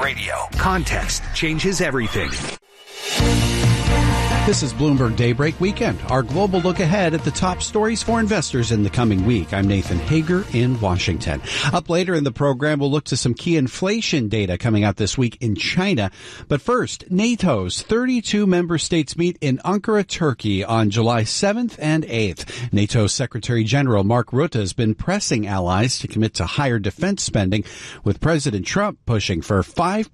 Radio. Context changes everything. This is Bloomberg Daybreak Weekend, our global look ahead at the top stories for investors in the coming week. I'm Nathan Hager in Washington. Up later in the program, we'll look to some key inflation data coming out this week in China. But first, NATO's 32 member states meet in Ankara, Turkey on July 7th and 8th. NATO Secretary General Mark Rutte has been pressing allies to commit to higher defense spending, with President Trump pushing for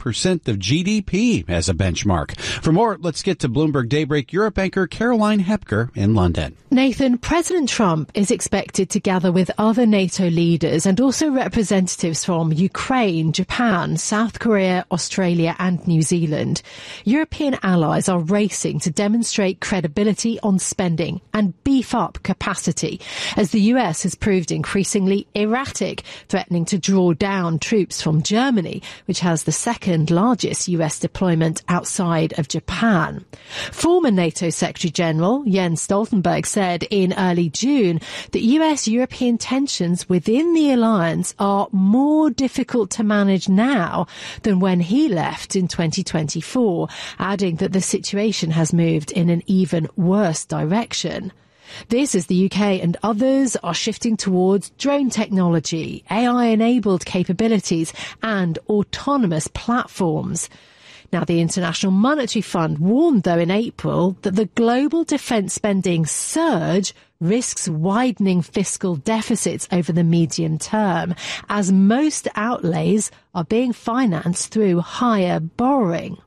5% of GDP as a benchmark. For more, let's get to Bloomberg Daybreak Europe anchor Caroline Hepker in London. Nathan, President Trump is expected to gather with other NATO leaders and also representatives from Ukraine, Japan, South Korea, Australia and New Zealand. European allies are racing to demonstrate credibility on spending and beef up capacity, as the US has proved increasingly erratic, threatening to draw down troops from Germany, which has the second largest US deployment outside of Japan. Former NATO Secretary General Jens Stoltenberg said in early June that US-European tensions within the alliance are more difficult to manage now than when he left in 2024, adding that the situation has moved in an even worse direction. This as the UK and others are shifting towards drone technology, AI-enabled capabilities and autonomous platforms. Now, the International Monetary Fund warned, though, in April that the global defence spending surge risks widening fiscal deficits over the medium term, as most outlays are being financed through higher borrowing.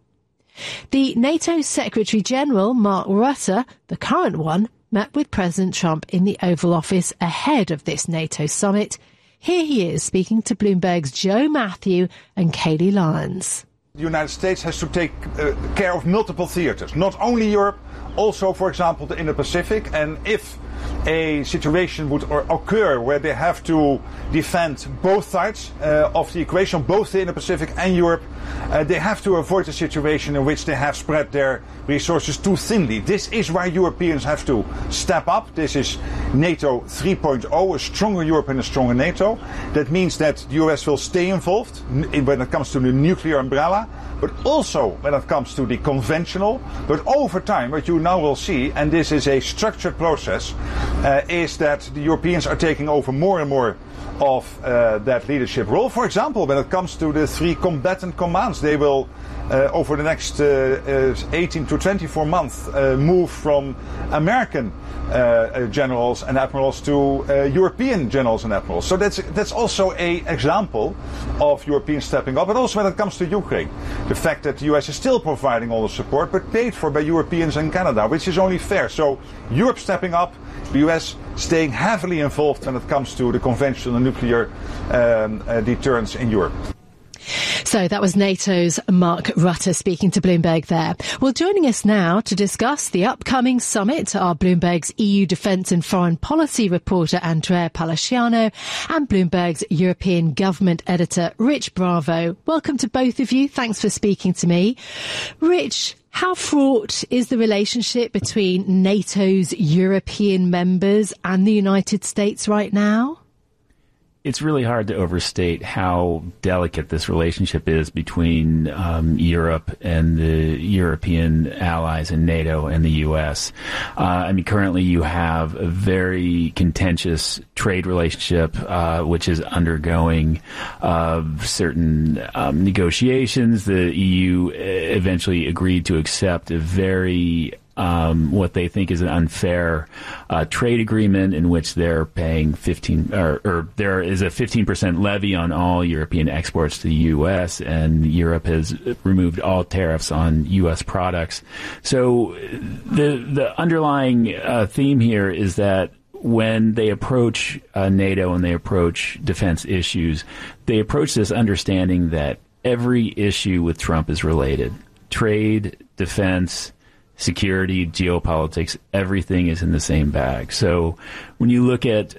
The NATO Secretary General, Mark Rutte, the current one, met with President Trump in the Oval Office ahead of this NATO summit. Here he is speaking to Bloomberg's Joe Matthew and Kayleigh Lyons. The United States has to take care of multiple theaters, not only Europe, also, for example, the Indo-Pacific. And if a situation would occur where they have to defend both sides of the equation, both the Indo-Pacific and Europe, they have to avoid a situation in which they have spread their resources too thinly. This is where Europeans have to step up. This is NATO 3.0, a stronger Europe and a stronger NATO. That means that the US will stay involved when it comes to the nuclear umbrella, but also when it comes to the conventional. But over time, what you now will see, and this is a structured process, is that the Europeans are taking over more and more of that leadership role. For example, when it comes to the three combatant commands, they will over the next 18 to 24 months move from American generals and admirals to European generals and admirals. So that's also an example of Europeans stepping up. But also when it comes to Ukraine, the fact that the US is still providing all the support, but paid for by Europeans and Canada, which is only fair. So Europe stepping up, the US staying heavily involved when it comes to the conventional and nuclear deterrence in Europe. So that was NATO's Mark Rutte speaking to Bloomberg there. Well, joining us now to discuss the upcoming summit are Bloomberg's EU Defence and Foreign Policy reporter Andrea Palaciano and Bloomberg's European Government editor Rich Bravo. Welcome to both of you. Thanks for speaking to me. Rich, how fraught is the relationship between NATO's European members and the United States right now? It's really hard to overstate how delicate this relationship is between Europe and the European allies and NATO and the U.S. Currently you have a very contentious trade relationship, which is undergoing certain negotiations. The EU eventually agreed to accept a very what they think is an unfair trade agreement in which they're paying there is a 15% levy on all European exports to the U.S., and Europe has removed all tariffs on U.S. products. So the underlying theme here is that when they approach NATO and they approach defense issues, they approach this understanding that every issue with Trump is related. Trade, defense, security, geopolitics, everything is in the same bag. So when you look at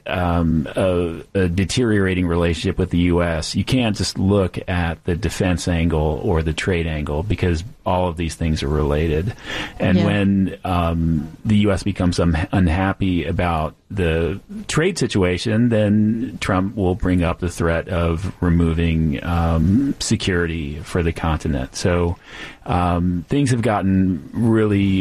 a deteriorating relationship with the U.S., you can't just look at the defense angle or the trade angle, because all of these things are related. And when the U.S. becomes unhappy about the trade situation, then Trump will bring up the threat of removing security for the continent. So things have gotten really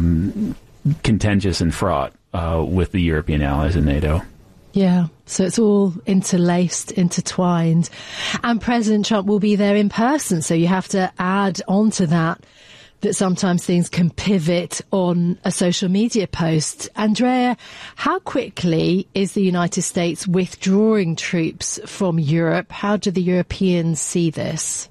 contentious and fraught with the European allies in NATO. Yeah, so it's all interlaced, intertwined. And President Trump will be there in person, so you have to add on to that sometimes things can pivot on a social media post. Andrea, how quickly is the United States withdrawing troops from Europe? How do the Europeans see this?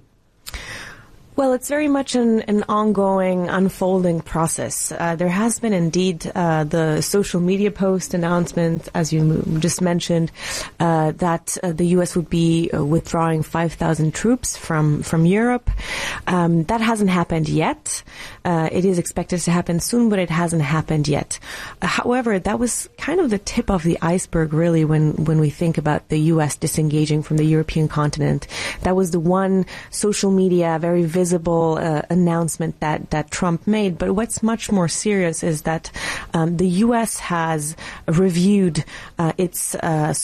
Well, it's very much an ongoing, unfolding process. There has been indeed the social media post announcement, as you just mentioned, that the U.S. would be withdrawing 5,000 troops from Europe. That hasn't happened yet. It is expected to happen soon, but it hasn't happened yet. However, that was kind of the tip of the iceberg, really, when we think about the U.S. disengaging from the European continent. That was the one social media, very visible announcement that Trump made. But what's much more serious is that the U.S. has reviewed its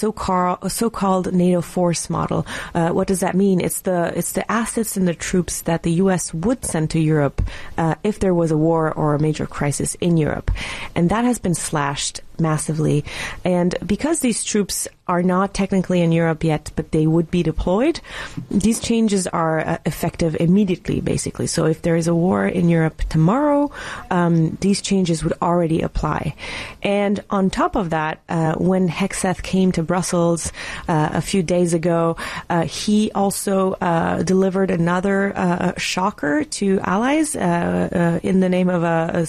so-called NATO force model. What does that mean? It's the assets and the troops that the U.S. would send to Europe if there was a war or a major crisis in Europe. And that has been slashed massively. And because these troops are not technically in Europe yet, but they would be deployed, these changes are effective immediately, basically. So if there is a war in Europe tomorrow, these changes would already apply. And on top of that, when Hegseth came to Brussels a few days ago, he also delivered another shocker to allies in the name of a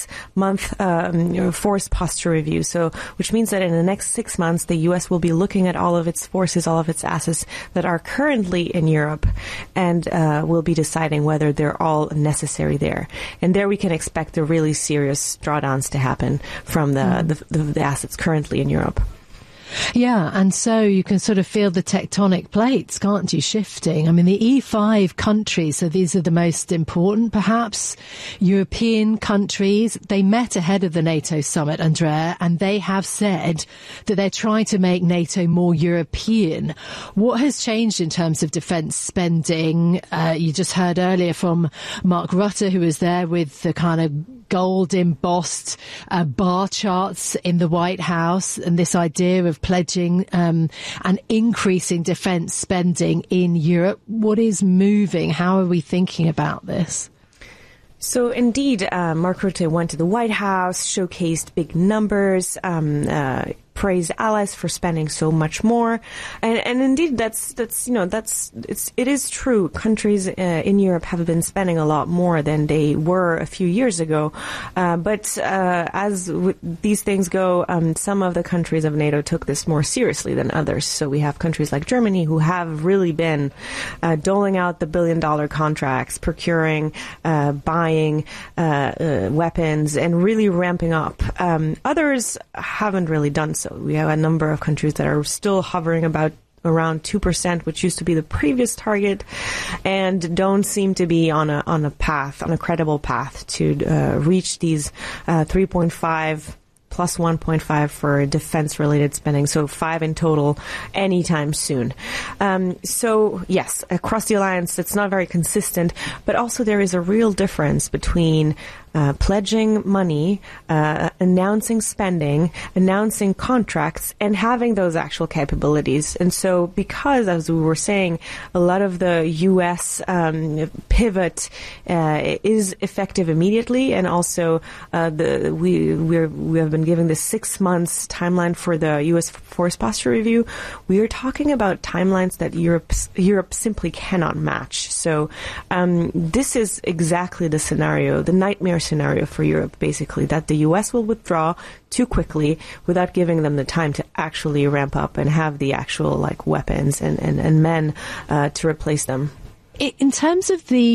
6-month force posture review. So, which means that in the next 6 months, the U.S. will be looking at all of its forces, all of its assets that are currently in Europe, and will be deciding whether they're all necessary there. And there we can expect the really serious drawdowns to happen from the assets currently in Europe. Yeah, and so you can sort of feel the tectonic plates, can't you, shifting? I mean, the E5 countries, so these are the most important, perhaps, European countries. They met ahead of the NATO summit, Andrea, and they have said that they're trying to make NATO more European. What has changed in terms of defence spending? You just heard earlier from Mark Rutte, who was there with the kind of gold embossed bar charts in the White House, and this idea of pledging and increasing defence spending in Europe. What is moving? How are we thinking about this? So indeed, Mark Rutte went to the White House, showcased big numbers, praised allies for spending so much more, and indeed it is true. Countries in Europe have been spending a lot more than they were a few years ago, but as these things go, some of the countries of NATO took this more seriously than others. So we have countries like Germany who have really been doling out the billion-dollar contracts, procuring, buying weapons, and really ramping up. Others haven't really done so. We have a number of countries that are still hovering around 2%, which used to be the previous target, and don't seem to be on a credible path to reach these 3.5 plus 1.5 for defense-related spending, so 5 in total anytime soon. So, yes, across the alliance, it's not very consistent, but also there is a real difference between pledging money, announcing spending, announcing contracts, and having those actual capabilities. And so because, as we were saying, a lot of the U.S. pivot is effective immediately, and also we have been given the 6 months timeline for the U.S. force posture review. We are talking about timelines that Europe simply cannot match. So this is exactly the scenario, the nightmare scenario for Europe, basically, that the U.S. will withdraw too quickly without giving them the time to actually ramp up and have the actual weapons and men to replace them. In terms of the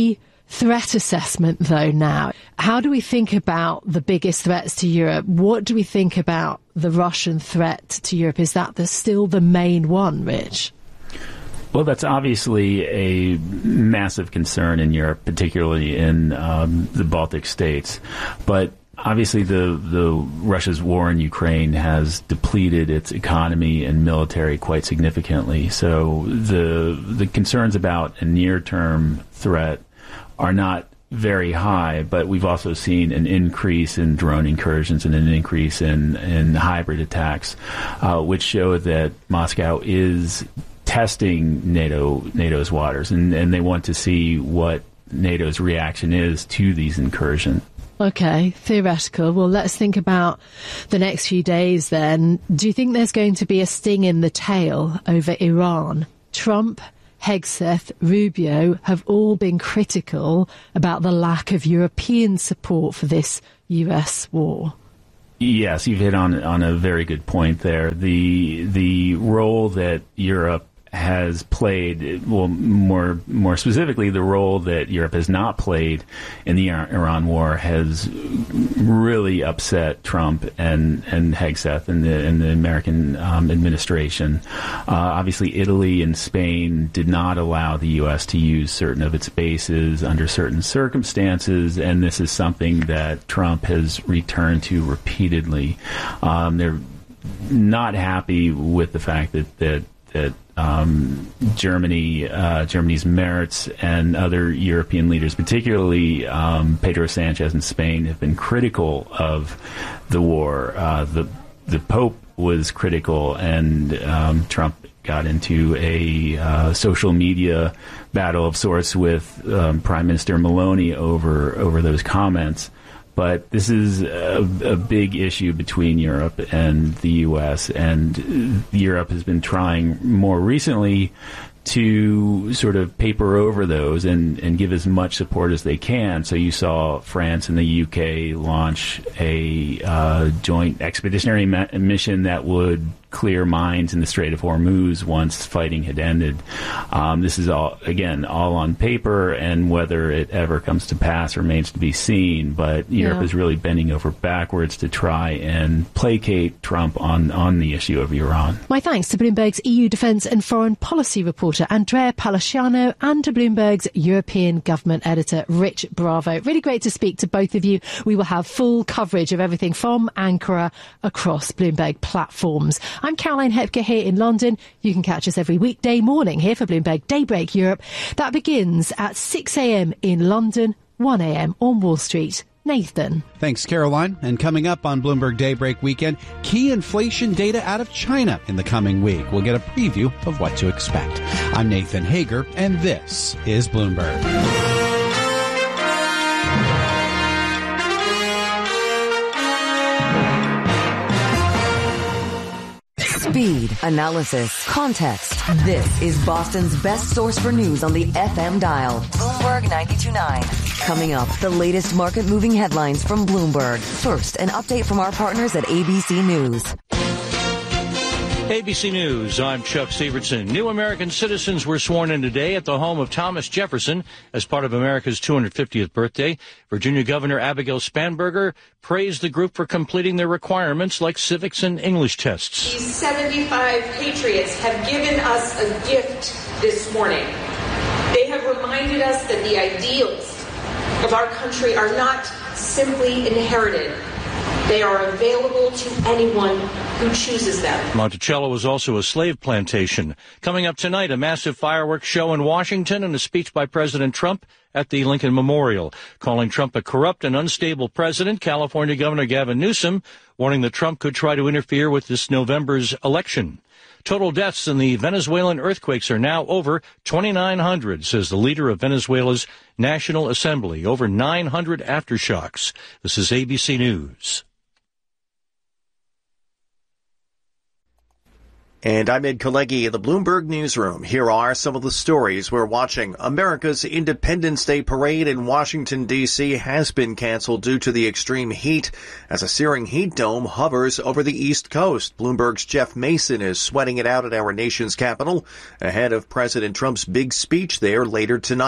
threat assessment, though, now. How do we think about the biggest threats to Europe? What do we think about the Russian threat to Europe? Is that still the main one, Rich? Well, that's obviously a massive concern in Europe, particularly in the Baltic states. But obviously, the Russia's war in Ukraine has depleted its economy and military quite significantly. So the concerns about a near-term threat are not very high, but we've also seen an increase in drone incursions and an increase in hybrid attacks, which show that Moscow is testing NATO's waters, and they want to see what NATO's reaction is to these incursions. Okay, theoretical. Well, let's think about the next few days then. Do you think there's going to be a sting in the tail over Iran? Trump, Hegseth, Rubio have all been critical about the lack of European support for this US war. Yes, you've hit on a very good point there. The role that Europe has played, well, more specifically, the role that Europe has not played in the Iran war has really upset Trump and Hegseth and the American administration. Obviously, Italy and Spain did not allow the U.S. to use certain of its bases under certain circumstances, and this is something that Trump has returned to repeatedly. They're not happy with the fact that Germany's Merz and other European leaders, particularly Pedro Sanchez in Spain, have been critical of the war. The Pope was critical, and Trump got into a social media battle of sorts with Prime Minister Meloni over those comments. But this is a big issue between Europe and the U.S., and Europe has been trying more recently to sort of paper over those and give as much support as they can. So you saw France and the U.K. launch a joint expeditionary mission that would clear mines in the Strait of Hormuz once fighting had ended. This is all on paper, and whether it ever comes to pass remains to be seen. But Europe is really bending over backwards to try and placate Trump on the issue of Iran. My thanks to Bloomberg's EU Defence and Foreign Policy reporter Andrea Palaciano and to Bloomberg's European Government editor Rich Bravo. Really great to speak to both of you. We will have full coverage of everything from Ankara across Bloomberg platforms. I'm Caroline Hepker here in London. You can catch us every weekday morning here for Bloomberg Daybreak Europe. That begins at 6 a.m. in London, 1 a.m. on Wall Street. Nathan. Thanks, Caroline. And coming up on Bloomberg Daybreak Weekend, key inflation data out of China in the coming week. We'll get a preview of what to expect. I'm Nathan Hager, and this is Bloomberg. Speed, analysis, context. This is Boston's best source for news on the FM dial. Bloomberg 92.9. Coming up, the latest market-moving headlines from Bloomberg. First, an update from our partners at ABC News. ABC News, I'm Chuck Sievertson. New American citizens were sworn in today at the home of Thomas Jefferson as part of America's 250th birthday. Virginia Governor Abigail Spanberger praised the group for completing their requirements like civics and English tests. These 75 patriots have given us a gift this morning. They have reminded us that the ideals of our country are not simply inherited. They are available to anyone who chooses them. Monticello was also a slave plantation. Coming up tonight, a massive fireworks show in Washington and a speech by President Trump at the Lincoln Memorial. Calling Trump a corrupt and unstable president, California Governor Gavin Newsom warning that Trump could try to interfere with this November's election. Total deaths in the Venezuelan earthquakes are now over 2,900, says the leader of Venezuela's National Assembly. Over 900 aftershocks. This is ABC News. And I'm Ed Kalegi in the Bloomberg Newsroom. Here are some of the stories we're watching. America's Independence Day parade in Washington, D.C. has been canceled due to the extreme heat as a searing heat dome hovers over the East Coast. Bloomberg's Jeff Mason is sweating it out at our nation's capital ahead of President Trump's big speech there later tonight.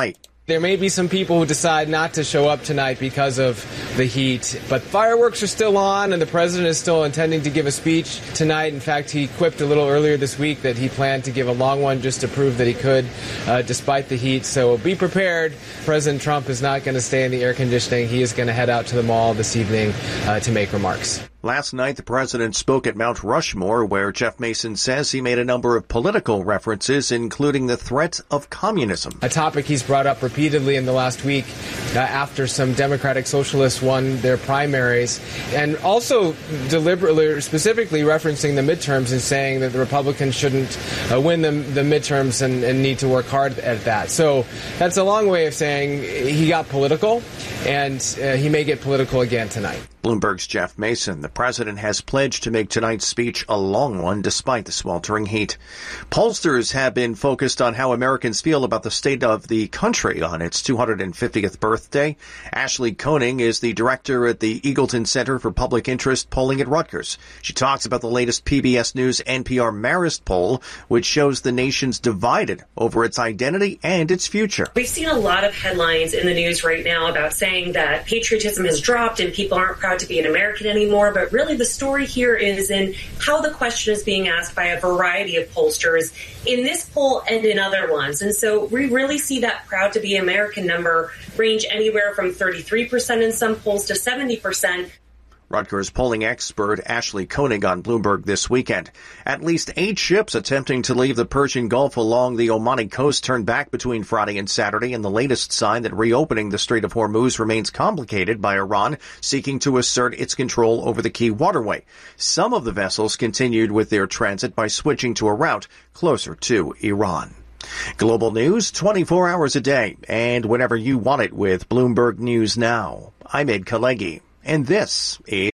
There may be some people who decide not to show up tonight because of the heat, but fireworks are still on and the president is still intending to give a speech tonight. In fact, he quipped a little earlier this week that he planned to give a long one just to prove that he could, despite the heat. So be prepared. President Trump is not going to stay in the air conditioning. He is going to head out to the mall this evening to make remarks. Last night, the president spoke at Mount Rushmore, where Jeff Mason says he made a number of political references, including the threat of communism. A topic he's brought up repeatedly in the last week after some Democratic Socialists won their primaries, and also deliberately or specifically referencing the midterms and saying that the Republicans shouldn't win the midterms and need to work hard at that. So that's a long way of saying he got political, and he may get political again tonight. Bloomberg's Jeff Mason. The president has pledged to make tonight's speech a long one despite the sweltering heat. Pollsters have been focused on how Americans feel about the state of the country on its 250th birthday. Ashley Koenig is the director at the Eagleton Center for Public Interest Polling at Rutgers. She talks about the latest PBS News NPR Marist poll, which shows the nation's divided over its identity and its future. We've seen a lot of headlines in the news right now about saying that patriotism has dropped and people aren't proud to be an American anymore, but really the story here is in how the question is being asked by a variety of pollsters in this poll and in other ones. And so we really see that proud to be American number range anywhere from 33% in some polls to 70%. Rutgers polling expert Ashley Koenig on Bloomberg this weekend. At least 8 ships attempting to leave the Persian Gulf along the Omani coast turned back between Friday and Saturday in the latest sign that reopening the Strait of Hormuz remains complicated by Iran seeking to assert its control over the key waterway. Some of the vessels continued with their transit by switching to a route closer to Iran. Global news 24 hours a day and whenever you want it with Bloomberg News Now. I'm Ed Kalegi. And this is